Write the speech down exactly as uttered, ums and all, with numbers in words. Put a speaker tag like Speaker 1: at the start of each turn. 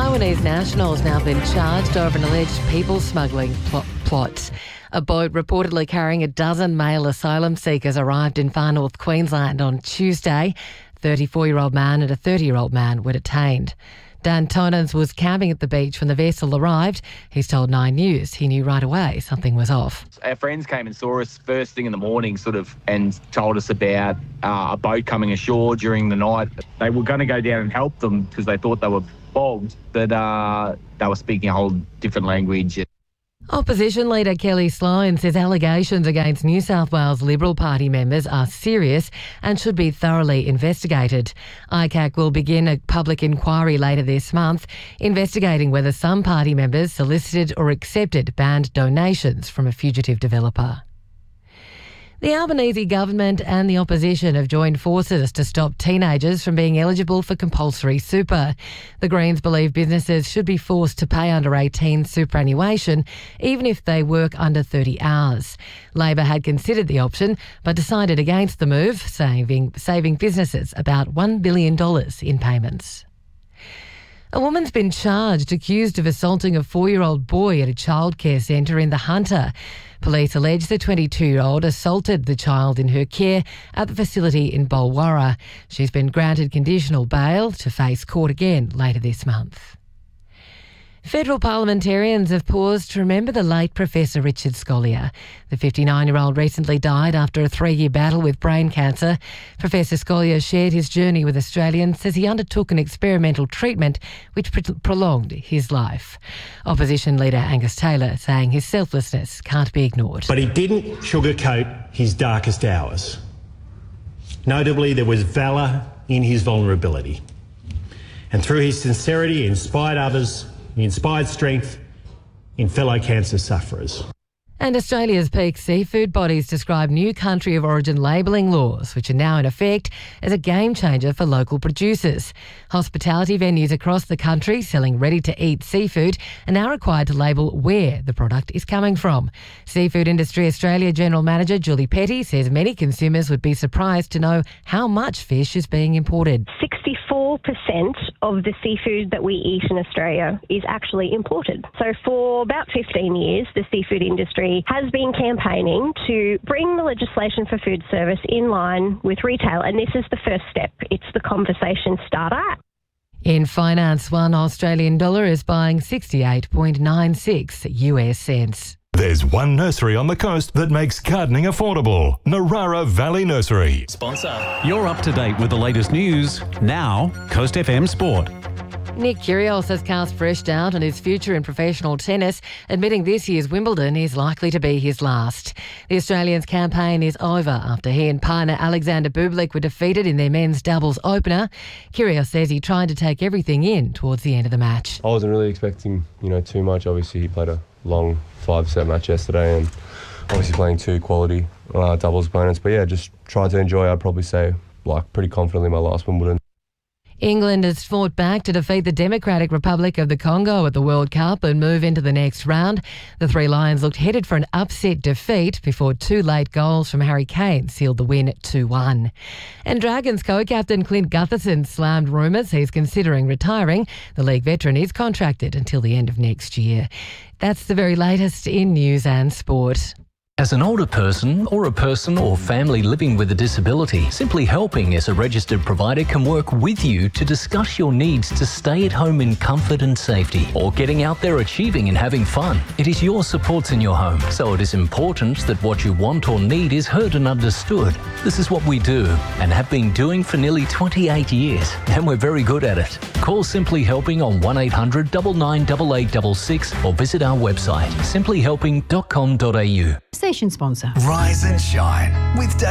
Speaker 1: Taiwanese national has now been charged over an alleged people smuggling plot. plot. A boat reportedly carrying a dozen male asylum seekers arrived in far north Queensland on Tuesday. A thirty-four-year-old man and a thirty-year-old man were detained. Dan Tonans was camping at the beach when the vessel arrived. He's told Nine News he knew right away something was off.
Speaker 2: Our friends came and saw us first thing in the morning sort of and told us about uh, a boat coming ashore during the night. They were going to go down and help them because they thought they were bogged, but uh, they were speaking a whole different language.
Speaker 1: Opposition leader Kelly Sloan says allegations against New South Wales Liberal Party members are serious and should be thoroughly investigated. I C A C will begin a public inquiry later this month, investigating whether some party members solicited or accepted banned donations from a fugitive developer. The Albanese government and the opposition have joined forces to stop teenagers from being eligible for compulsory super. The Greens believe businesses should be forced to pay under eighteen superannuation, even if they work under thirty hours. Labor had considered the option, but decided against the move, saving, saving businesses about one billion dollars in payments. A woman's been charged, accused of assaulting a four-year-old boy at a childcare centre in the Hunter. Police allege the twenty-two-year-old assaulted the child in her care at the facility in Bulwarra. She's been granted conditional bail to face court again later this month. Federal parliamentarians have paused to remember the late Professor Richard Scolyer. The fifty-nine-year-old recently died after a three-year battle with brain cancer. Professor Scolyer shared his journey with Australians as he undertook an experimental treatment which pr- prolonged his life. Opposition leader Angus Taylor saying his selflessness can't be ignored.
Speaker 3: But he didn't sugarcoat his darkest hours. Notably, there was valour in his vulnerability. And through his sincerity, he inspired others. He inspired strength in fellow cancer sufferers.
Speaker 1: And Australia's peak seafood bodies describe new country of origin labelling laws, which are now in effect, as a game changer for local producers. Hospitality venues across the country selling ready-to-eat seafood are now required to label where the product is coming from. Seafood Industry Australia General Manager Julie Petty says many consumers would be surprised to know how much fish is being imported.
Speaker 4: sixty-four percent of the seafood that we eat in Australia is actually imported. So for about fifteen years, the seafood industry has been campaigning to bring the legislation for food service in line with retail, and this is the first step. It's the conversation starter.
Speaker 1: In finance, one Australian dollar is buying sixty-eight point nine six U S cents.
Speaker 5: There's one nursery on the coast that makes gardening affordable. Narara Valley Nursery.
Speaker 6: Sponsor. You're up to date with the latest news. Now, Coast F M Sport.
Speaker 1: Nick Kyrgios has cast fresh doubt on his future in professional tennis, admitting this year's Wimbledon is likely to be his last. The Australian's campaign is over after he and partner Alexander Bublik were defeated in their men's doubles opener. Kyrgios says he tried to take everything in towards the end of the match.
Speaker 7: I wasn't really expecting, you know, too much. Obviously, he played a long five-set match yesterday, and obviously playing two quality uh, doubles opponents. But yeah, just tried to enjoy. I'd probably say, like, pretty confidently my last Wimbledon.
Speaker 1: England has fought back to defeat the Democratic Republic of the Congo at the World Cup and move into the next round. The Three Lions looked headed for an upset defeat before two late goals from Harry Kane sealed the win two one. And Dragons co-captain Clint Gutherson slammed rumours he's considering retiring. The league veteran is contracted until the end of next year. That's the very latest in news and sport.
Speaker 8: As an older person or a person or family living with a disability, Simply Helping as a registered provider can work with you to discuss your needs to stay at home in comfort and safety, or getting out there achieving and having fun. It is your supports in your home, so it is important that what you want or need is heard and understood. This is what we do and have been doing for nearly twenty-eight years, and we're very good at it. Call Simply Helping on one eight hundred nine nine eight eight six six or visit our website simply helping dot com dot a u.
Speaker 9: Station sponsor.
Speaker 10: Rise and shine with